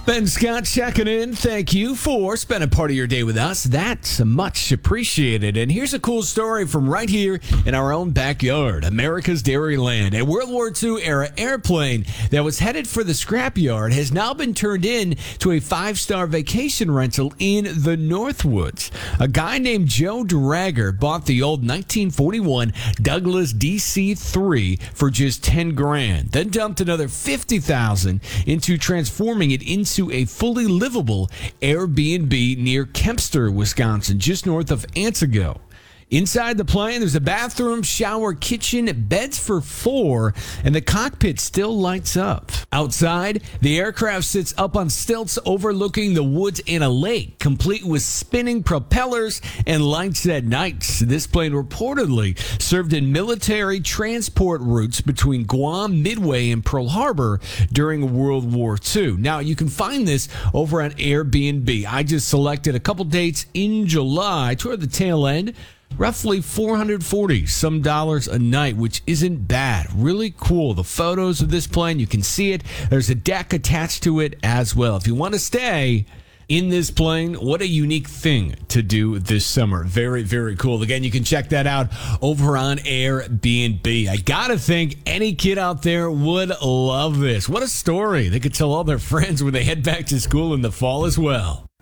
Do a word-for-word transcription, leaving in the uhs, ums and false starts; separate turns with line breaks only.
Ben Scott checking in. Thank you for spending part of your day with us. That's much appreciated. And here's a cool story from right here in our own backyard, America's Dairyland. A World War Two era airplane that was headed for the scrapyard has now been turned in to a five-star vacation rental in the Northwoods. A guy named Joe Drager bought the old nineteen forty-one Douglas D C three for just ten grand, then dumped another fifty thousand into transforming it into a fully livable Airbnb near Kempster, Wisconsin, just north of Antigo. Inside the plane, there's a bathroom, shower, kitchen, beds for four, and the cockpit still lights up. Outside, the aircraft sits up on stilts overlooking the woods and a lake, complete with spinning propellers and lights at night. This plane reportedly served in military transport routes between Guam, Midway, and Pearl Harbor during World War Two. Now, you can find this over on Airbnb. I just selected a couple dates in July toward the tail end. Roughly four hundred forty some dollars a night, which isn't bad. Really cool. The photos of this plane, you can see it. There's a deck attached to it as well. If you want to stay in this plane, what a unique thing to do this summer. Very, very cool. Again, you can check that out over on Airbnb. I gotta think any kid out there would love this. What a story. They could tell all their friends when they head back to school in the fall as well.